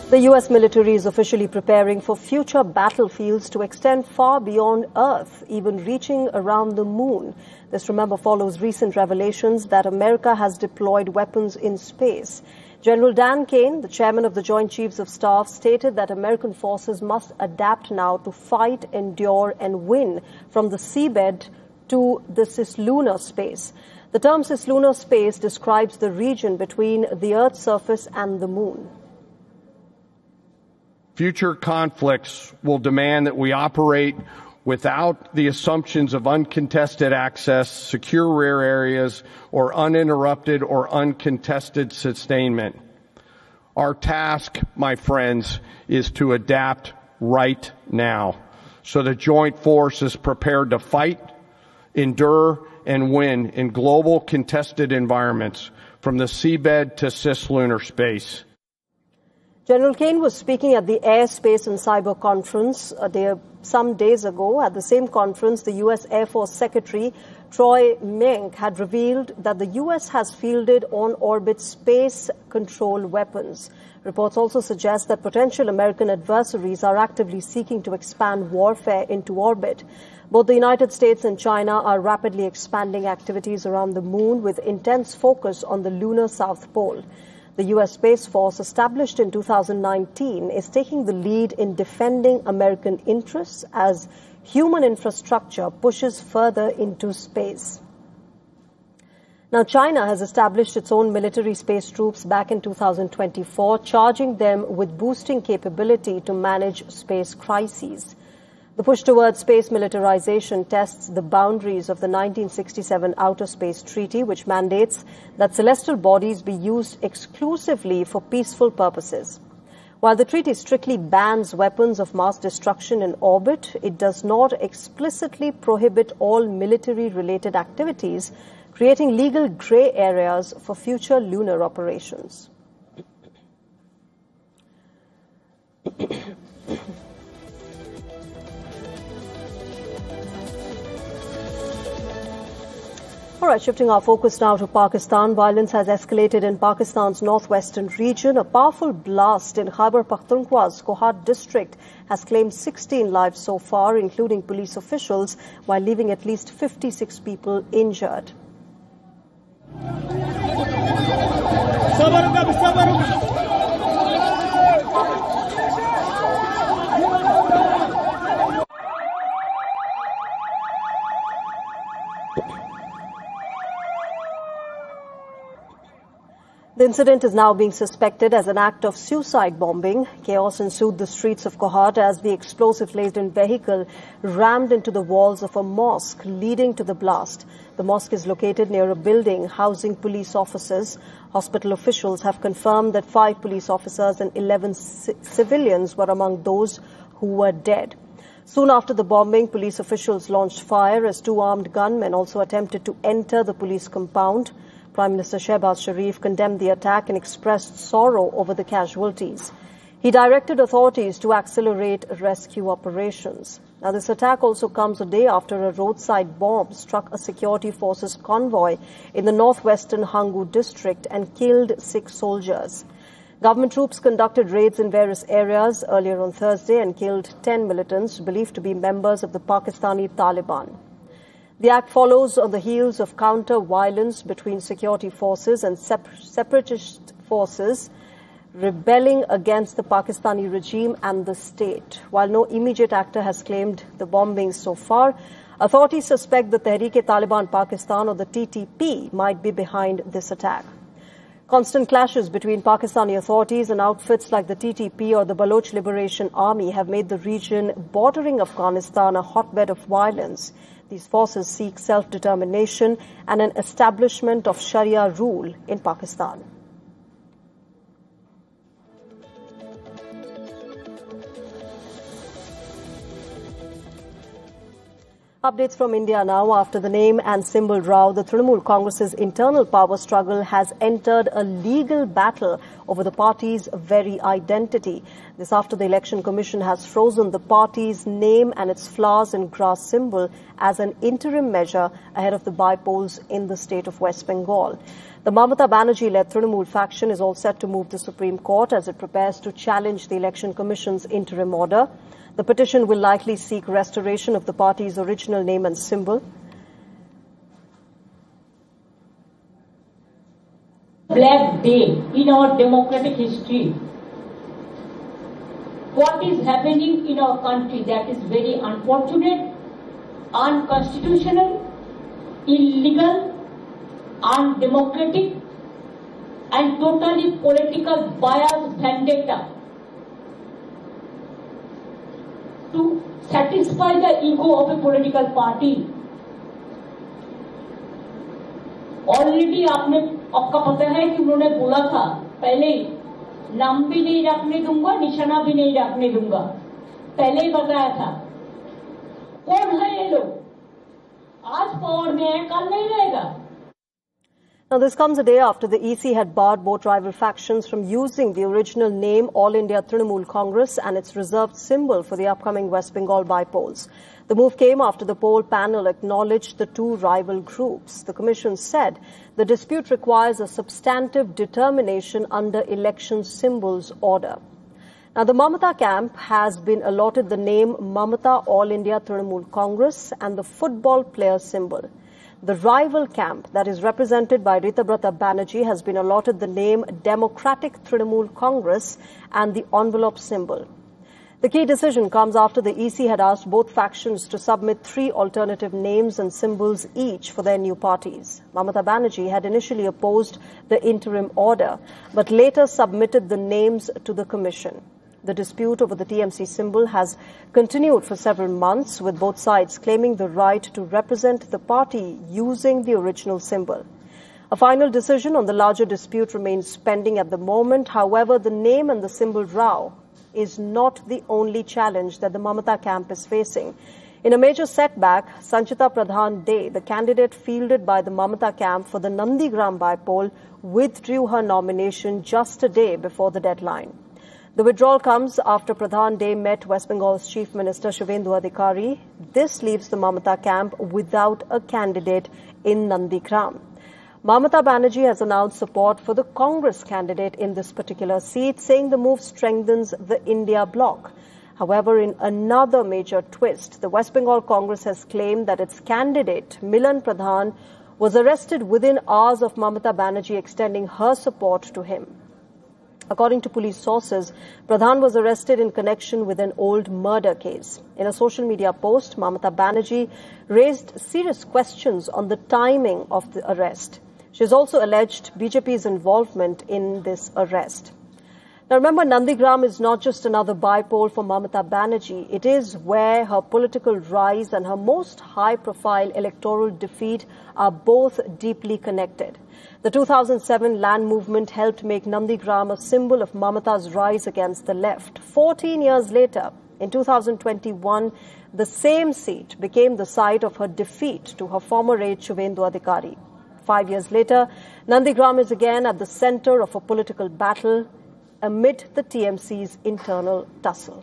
The U.S. military is officially preparing for future battlefields to extend far beyond Earth, even reaching around the moon. This, remember, follows recent revelations that America has deployed weapons in space. General Dan Kane, the chairman of the Joint Chiefs of Staff, stated that American forces must adapt now to fight, endure, and win from the seabed to the cislunar space. The term cislunar space describes the region between the Earth's surface and the moon. Future conflicts will demand that we operate without the assumptions of uncontested access, secure rare areas, or uninterrupted or uncontested sustainment. Our task, my friends, is to adapt right now so the joint force is prepared to fight, endure, and win in global contested environments from the seabed to cislunar space. General Kane was speaking at the Air, Space and Cyber Conference some days ago. At the same conference, the U.S. Air Force Secretary Troy Menck had revealed that the U.S. has fielded on-orbit space control weapons. Reports also suggest that potential American adversaries are actively seeking to expand warfare into orbit. Both the United States and China are rapidly expanding activities around the moon with intense focus on the lunar South Pole. The U.S. Space Force, established in 2019, is taking the lead in defending American interests as human infrastructure pushes further into space. Now, China has established its own military space troops back in 2024, charging them with boosting capability to manage space crises. The push towards space militarization tests the boundaries of the 1967 Outer Space Treaty, which mandates that celestial bodies be used exclusively for peaceful purposes. While the treaty strictly bans weapons of mass destruction in orbit, it does not explicitly prohibit all military-related activities, creating legal gray areas for future lunar operations. All right, shifting our focus now to Pakistan. Violence has escalated in Pakistan's northwestern region. A powerful blast in Khyber Pakhtunkhwa's Kohat district has claimed 16 lives so far, including police officials, while leaving at least 56 people injured. The incident is now being suspected as an act of suicide bombing. Chaos ensued the streets of Kohat as the explosive-laden vehicle rammed into the walls of a mosque, leading to the blast. The mosque is located near a building housing police officers. Hospital officials have confirmed that 5 police officers and 11 civilians were among those who were dead. Soon after the bombing, police officials launched fire as 2 armed gunmen also attempted to enter the police compound. Prime Minister Shehbaz Sharif condemned the attack and expressed sorrow over the casualties. He directed authorities to accelerate rescue operations. Now, this attack also comes a day after a roadside bomb struck a security forces convoy in the northwestern Hangu district and killed 6 soldiers. Government troops conducted raids in various areas earlier on Thursday and killed 10 militants believed to be members of the Pakistani Taliban. The act follows on the heels of counter-violence between security forces and separatist forces rebelling against the Pakistani regime and the state. While no immediate actor has claimed the bombings so far, authorities suspect that Tehreek-e-Taliban Pakistan, or the TTP, might be behind this attack. Constant clashes between Pakistani authorities and outfits like the TTP or the Baloch Liberation Army have made the region bordering Afghanistan a hotbed of violence. These forces seek self-determination and an establishment of Sharia rule in Pakistan. Updates from India now. After the name and symbol row, the Trinamool Congress's internal power struggle has entered a legal battle over the party's very identity. This after the Election Commission has frozen the party's name and its flowers and grass symbol as an interim measure ahead of the by-polls in the state of West Bengal. The Mamata Banerjee-led Trinamool faction is all set to move to Supreme Court as it prepares to challenge the Election Commission's interim order. The petition will likely seek restoration of the party's original name and symbol. Black day in our democratic history. What is happening in our country, that is very unfortunate, unconstitutional, illegal, undemocratic, and totally political bias vendetta to satisfy the ego of a political party. Already आपका पता है कि उन्होंने बोला था पहले ही, नाम भी नहीं रखने दूंगा, निशाना भी नहीं रखने दूंगा, पहले ही बताया था। कौन है ये लोग? आज पावर में है, कल नहीं रहेगा। Now, this comes a day after the EC had barred both rival factions from using the original name All India Trinamool Congress and its reserved symbol for the upcoming West Bengal by-polls. The move came after the poll panel acknowledged the two rival groups. The Commission said the dispute requires a substantive determination under election symbols order. Now, the Mamata camp has been allotted the name Mamata All India Trinamool Congress and the football player symbol. The rival camp, that is represented by Ritabrata Banerjee, has been allotted the name Democratic Trinamool Congress and the envelope symbol. The key decision comes after the EC had asked both factions to submit 3 alternative names and symbols each for their new parties. Mamata Banerjee had initially opposed the interim order, but later submitted the names to the Commission. The dispute over the TMC symbol has continued for several months, with both sides claiming the right to represent the party using the original symbol. A final decision on the larger dispute remains pending at the moment. However, the name and the symbol row is not the only challenge that the Mamata camp is facing. In a major setback, Sanchita Pradhan Dey, the candidate fielded by the Mamata camp for the Nandigram by-poll, withdrew her nomination just a day before the deadline. The withdrawal comes after Pradhan Dey met West Bengal's Chief Minister Shivendu Adhikari. This leaves the Mamata camp without a candidate in Nandigram. Mamata Banerjee has announced support for the Congress candidate in this particular seat, saying the move strengthens the India bloc. However, in another major twist, the West Bengal Congress has claimed that its candidate, Milan Pradhan, was arrested within hours of Mamata Banerjee extending her support to him. According to police sources, Pradhan was arrested in connection with an old murder case. In a social media post, Mamata Banerjee raised serious questions on the timing of the arrest. She has also alleged BJP's involvement in this arrest. Now remember, Nandigram is not just another by-poll for Mamata Banerjee. It is where her political rise and her most high-profile electoral defeat are both deeply connected. The 2007 land movement helped make Nandigram a symbol of Mamata's rise against the left. 14 years later, in 2021, the same seat became the site of her defeat to her former aide Shivendu Adhikari. 5 years later, Nandigram is again at the center of a political battle amid the TMC's internal tussle.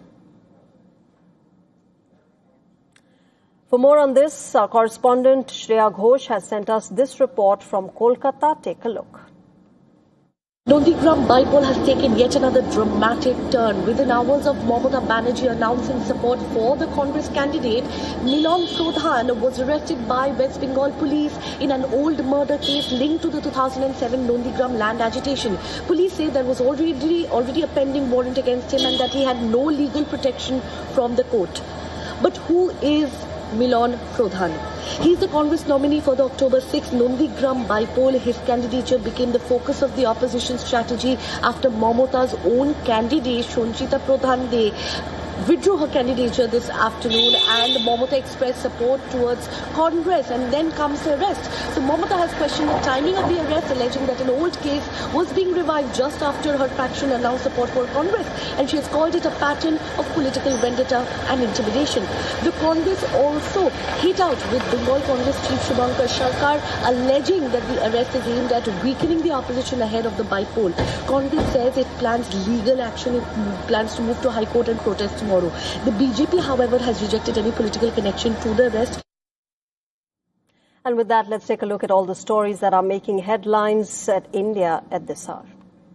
For more on this, our correspondent Shreya Ghosh has sent us this report from Kolkata. Take a look. Nandigram by-poll has taken yet another dramatic turn. Within hours of Mamata Banerjee announcing support for the Congress candidate, Milan Pradhan was arrested by West Bengal police in an old murder case linked to the 2007 Nandigram land agitation. Police say there was already a pending warrant against him and that he had no legal protection from the court. But who is Milan Pradhan? He is the Congress nominee for the October 6 Nandigram by-poll. His candidature became the focus of the opposition strategy after Mamata's own candidate, Sanchita Pradhan Dey, withdrew her candidature this afternoon, and Mamata expressed support towards Congress, and then comes the arrest. So Mamata has questioned the timing of the arrest, alleging that an old case was being revived just after her faction announced support for Congress, and she has called it a pattern of political vendetta and intimidation. The Congress also hit out with Bengal Congress Chief Shubhankar Sarkar, alleging that the arrest is aimed at weakening the opposition ahead of the by-poll. Congress says it plans legal action, it plans to move to High Court and protest tomorrow. The BJP, however, has rejected any political connection to the arrest. And with that, let's take a look at all the stories that are making headlines at India at this hour.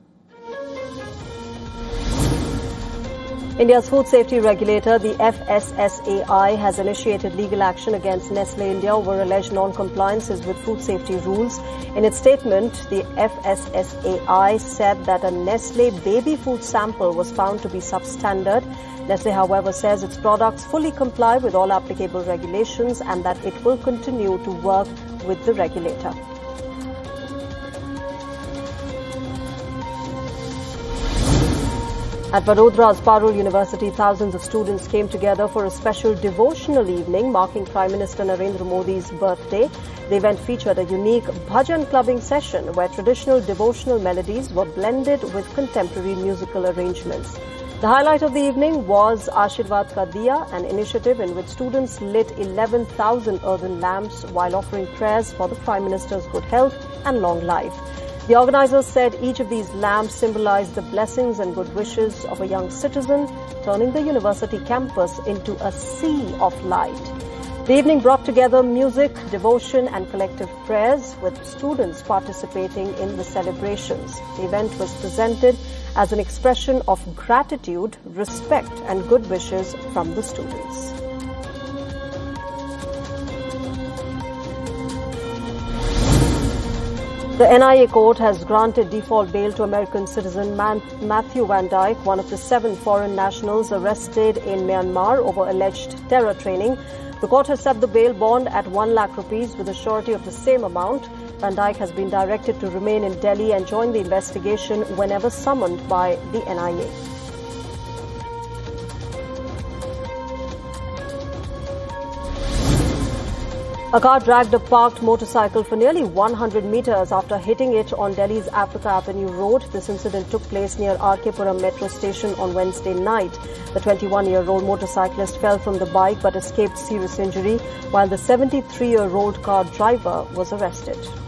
India's food safety regulator, the FSSAI, has initiated legal action against Nestle India over alleged non-compliances with food safety rules. In its statement, the FSSAI said that a Nestle baby food sample was found to be substandard. Nestle, however, says its products fully comply with all applicable regulations and that it will continue to work with the regulator. At Vadodara's Parul University, thousands of students came together for a special devotional evening marking Prime Minister Narendra Modi's birthday. The event featured a unique bhajan clubbing session where traditional devotional melodies were blended with contemporary musical arrangements. The highlight of the evening was Ashirwad Ka Diya, an initiative in which students lit 11,000 earthen lamps while offering prayers for the Prime Minister's good health and long life. The organizers said each of these lamps symbolized the blessings and good wishes of a young citizen, turning the university campus into a sea of light. The evening brought together music, devotion and collective prayers, with students participating in the celebrations. The event was presented as an expression of gratitude, respect and good wishes from the students. The NIA court has granted default bail to American citizen Matthew Van Dyke, one of the 7 foreign nationals arrested in Myanmar over alleged terror training. The court has set the bail bond at 1 lakh rupees with a surety of the same amount. Van Dyke has been directed to remain in Delhi and join the investigation whenever summoned by the NIA. A car dragged a parked motorcycle for nearly 100 meters after hitting it on Delhi's Africa Avenue Road. This incident took place near RK Puram metro station on Wednesday night. The 21-year-old motorcyclist fell from the bike but escaped serious injury, while the 73-year-old car driver was arrested.